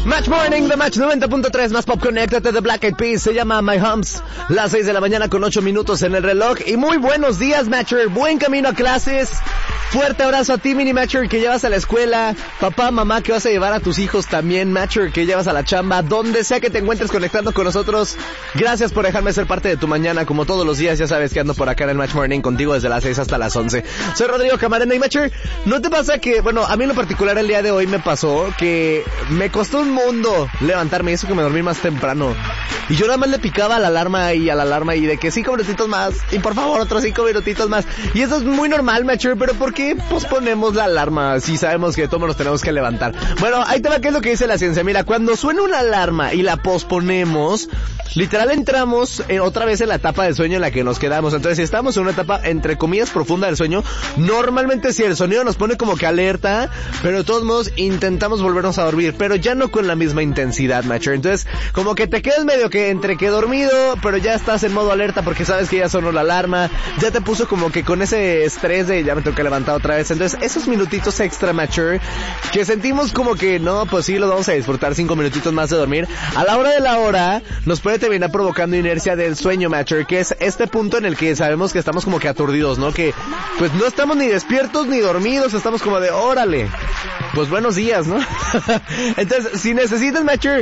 Match Morning, The Match 90.3, más pop, conéctate de Black Eyed Peas, se llama My Humps, las 6 de la mañana con 8 minutos en el reloj. Y muy buenos días, Matcher, buen camino a clases, fuerte abrazo a ti, mini Matcher, que llevas a la escuela, papá, mamá, que vas a llevar a tus hijos también, Matcher, que llevas a la chamba, donde sea que te encuentres conectando con nosotros. Gracias por dejarme ser parte de tu mañana, como todos los días, ya sabes que ando por acá en el Match Morning contigo desde las 6 hasta las 11. Soy Rodrigo Camarena y Matcher, ¿no te pasa que, bueno, a mí en lo particular el día de hoy me pasó que me costó un mundo levantarme, y eso que me dormí más temprano, y yo nada más le picaba a la alarma y de que 5 minutitos más, y por favor otros 5 minutitos más, y eso es muy normal, Matcher, pero ¿por qué posponemos la alarma si sabemos que todos nos tenemos que levantar? Bueno, ahí te va qué es lo que dice la ciencia. Mira, cuando suena una alarma y la posponemos, literal entramos otra vez en la etapa de sueño en la que nos quedamos. Entonces, si estamos en una etapa entre comillas profunda del sueño, normalmente si el sonido nos pone como que alerta, pero de todos modos intentamos volvernos a dormir, pero ya no con la misma intensidad, Matcher. Entonces, como que te quedas medio que entre que dormido, pero ya estás en modo alerta porque sabes que ya sonó la alarma, ya te puso como que con ese estrés de ya me tengo que levantar otra vez. Entonces, esos minutitos extra, Matcher, que sentimos como que no, pues sí, los vamos a disfrutar 5 minutitos más de dormir, a la hora de la hora nos puede terminar provocando inercia del sueño, Matcher, que es este punto en el que sabemos que estamos como que aturdidos, ¿no? Que pues no estamos ni despiertos ni dormidos, estamos como de órale, pues buenos días, ¿no? Entonces, si necesitas, Matcher,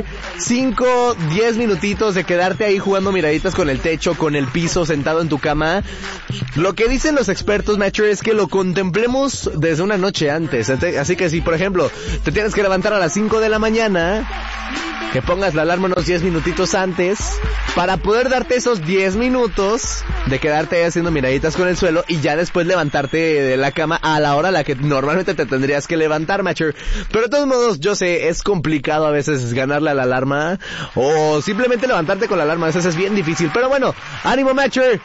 5, 10 minutitos de quedarte ahí jugando miraditas con el techo, con el piso, sentado en tu cama, lo que dicen los expertos, Matcher, es que lo contemplemos desde una noche antes. Así que si, por ejemplo, te tienes que levantar a las 5 de la mañana, que pongas la alarma unos 10 minutitos antes, para poder darte esos 10 minutos de quedarte ahí haciendo miraditas con el suelo y ya después levantarte de la cama a la hora a la que normalmente te tendrías que levantar, Matcher. Pero de todos modos, yo sé, es complicado a veces ganarle a la alarma, o simplemente levantarte con la alarma, a veces es bien difícil. Pero bueno, ánimo, Matcher.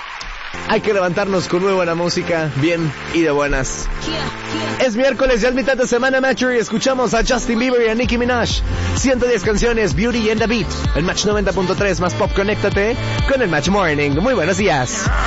Hay que levantarnos con muy buena música, bien y de buenas. Es miércoles, ya es mitad de semana, Matcher, y escuchamos a Justin Bieber y a Nicki Minaj. 110 canciones, Beauty and the Beat. El Match 90.3 más pop, conéctate con el Match Morning. Muy buenos días.